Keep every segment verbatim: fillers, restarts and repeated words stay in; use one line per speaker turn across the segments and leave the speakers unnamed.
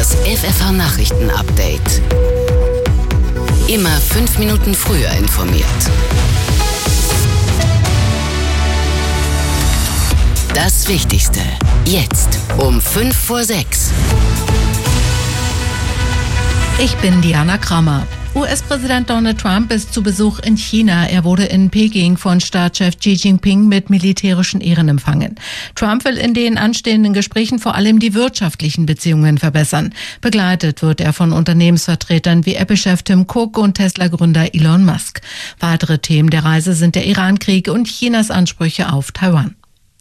Das F F H-Nachrichten-Update. Immer fünf Minuten früher informiert. Das Wichtigste jetzt um fünf vor sechs.
Ich bin Diana Kramer. U S-Präsident Donald Trump ist zu Besuch in China. Er wurde in Peking von Staatschef Xi Jinping mit militärischen Ehren empfangen. Trump will in den anstehenden Gesprächen vor allem die wirtschaftlichen Beziehungen verbessern. Begleitet wird er von Unternehmensvertretern wie Apple-Chef Tim Cook und Tesla-Gründer Elon Musk. Weitere Themen der Reise sind der Iran-Krieg und Chinas Ansprüche auf Taiwan.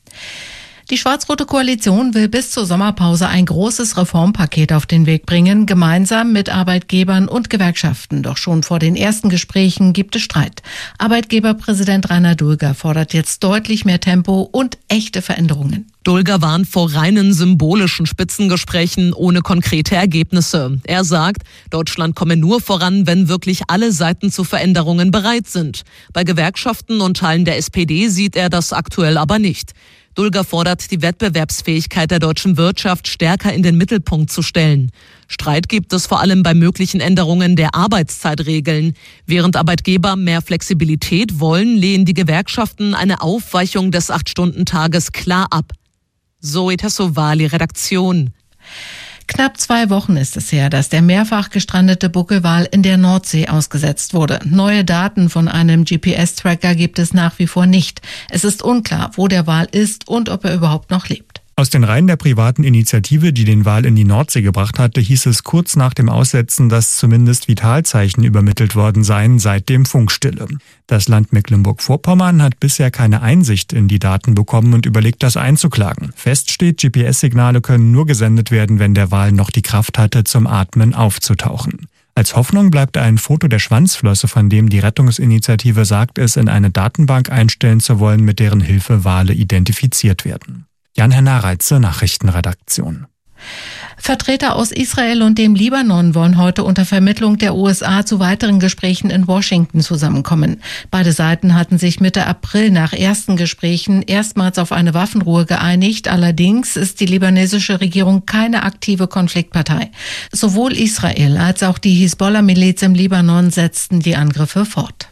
Die schwarz-rote Koalition will bis zur Sommerpause ein großes Reformpaket auf den Weg bringen, gemeinsam mit Arbeitgebern und Gewerkschaften. Doch schon vor den ersten Gesprächen gibt es Streit. Arbeitgeberpräsident Rainer Dulger fordert jetzt deutlich mehr Tempo und echte Veränderungen.
Dulger warnt vor reinen symbolischen Spitzengesprächen ohne konkrete Ergebnisse. Er sagt, Deutschland komme nur voran, wenn wirklich alle Seiten zu Veränderungen bereit sind. Bei Gewerkschaften und Teilen der S P D sieht er das aktuell aber nicht. Dulger fordert, die Wettbewerbsfähigkeit der deutschen Wirtschaft stärker in den Mittelpunkt zu stellen. Streit gibt es vor allem bei möglichen Änderungen der Arbeitszeitregeln. Während Arbeitgeber mehr Flexibilität wollen, lehnen die Gewerkschaften eine Aufweichung des acht-Stunden-Tages klar ab. Zoe Tassovali, Redaktion.
Knapp zwei Wochen ist es her, dass der mehrfach gestrandete Buckelwal in der Nordsee ausgesetzt wurde. Neue Daten von einem G P S-Tracker gibt es nach wie vor nicht. Es ist unklar, wo der Wal ist und ob er überhaupt noch lebt.
Aus den Reihen der privaten Initiative, die den Wal in die Nordsee gebracht hatte, hieß es kurz nach dem Aussetzen, dass zumindest Vitalzeichen übermittelt worden seien, seitdem Funkstille. Das Land Mecklenburg-Vorpommern hat bisher keine Einsicht in die Daten bekommen und überlegt, das einzuklagen. Fest steht, G P S-Signale können nur gesendet werden, wenn der Wal noch die Kraft hatte, zum Atmen aufzutauchen. Als Hoffnung bleibt ein Foto der Schwanzflosse, von dem die Rettungsinitiative sagt, es in eine Datenbank einstellen zu wollen, mit deren Hilfe Wale identifiziert werden. Jan-Henner Reitze, Nachrichtenredaktion.
Vertreter aus Israel und dem Libanon wollen heute unter Vermittlung der U S A zu weiteren Gesprächen in Washington zusammenkommen. Beide Seiten hatten sich Mitte April nach ersten Gesprächen erstmals auf eine Waffenruhe geeinigt. Allerdings ist die libanesische Regierung keine aktive Konfliktpartei. Sowohl Israel als auch die Hisbollah-Miliz im Libanon setzten die Angriffe fort.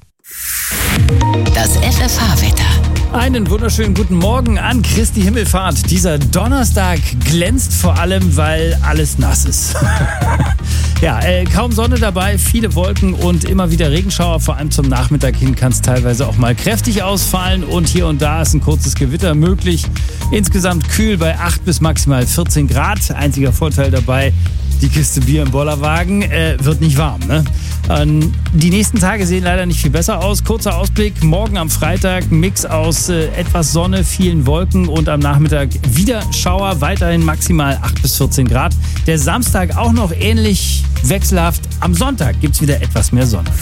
Das F F H-Wetter.
Einen wunderschönen guten Morgen an Christi Himmelfahrt. Dieser Donnerstag glänzt vor allem, weil alles nass ist. ja, äh, kaum Sonne dabei, viele Wolken und immer wieder Regenschauer. Vor allem zum Nachmittag hin kann es teilweise auch mal kräftig ausfallen und hier und da ist ein kurzes Gewitter möglich. Insgesamt kühl bei acht bis maximal vierzehn Grad. Einziger Vorteil dabei, die Kiste Bier im Bollerwagen äh, wird nicht warm. Ne? Ähm, die nächsten Tage sehen leider nicht viel besser aus. Kurzer Ausblick, morgen am Freitag, Mix aus äh, etwas Sonne, vielen Wolken und am Nachmittag wieder Schauer, weiterhin maximal acht bis vierzehn Grad. Der Samstag auch noch ähnlich wechselhaft. Am Sonntag gibt es wieder etwas mehr Sonne.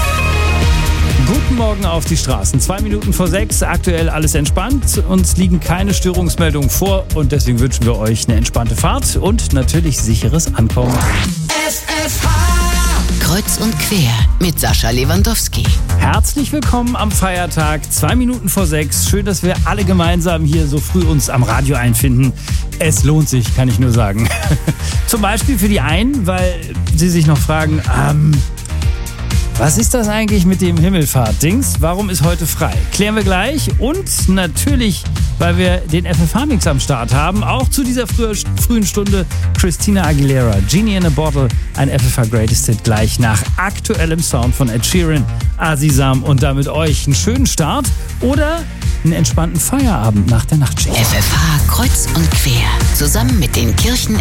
Guten Morgen auf die Straßen. Zwei Minuten vor sechs, aktuell alles entspannt. Uns liegen keine Störungsmeldungen vor und deswegen wünschen wir euch eine entspannte Fahrt und natürlich sicheres Ankommen.
F F H Kreuz und quer mit Sascha Lewandowski.
Herzlich willkommen am Feiertag. Zwei Minuten vor sechs. Schön, dass wir alle gemeinsam hier so früh uns am Radio einfinden. Es lohnt sich, kann ich nur sagen. Zum Beispiel für die einen, weil sie sich noch fragen, ähm, was ist das eigentlich mit dem Himmelfahrt-Dings? Warum ist heute frei? Klären wir gleich. Und natürlich, weil wir den F F H-Mix am Start haben, auch zu dieser früh, frühen Stunde Christina Aguilera, Genie in a Bottle, ein F F H Greatest Hit gleich nach aktuellem Sound von Ed Sheeran, Azizam und damit euch einen schönen Start oder einen entspannten Feierabend nach der Nachtschicht.
F F H Kreuz und quer, zusammen mit den Kirchen